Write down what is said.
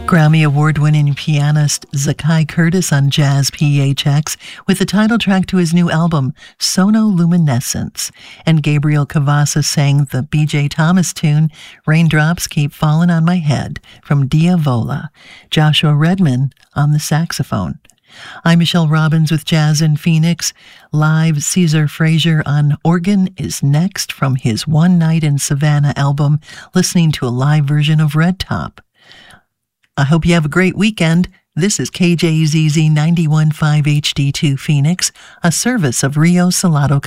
Grammy Award-winning pianist Zakai Curtis on Jazz PHX with the title track to his new album, Sonoluminescence. And Gabriel Cavassa sang the B.J. Thomas tune, Raindrops Keep Falling on My Head, from Diavola. Joshua Redman on the saxophone. I'm Michelle Robbins with Jazz in Phoenix. Live Caesar Frazier on organ is next from his One Night in Savannah album, listening to a live version of Red Top. I hope you have a great weekend. This is KJZZ 91.5 HD2 Phoenix, a service of Rio Salado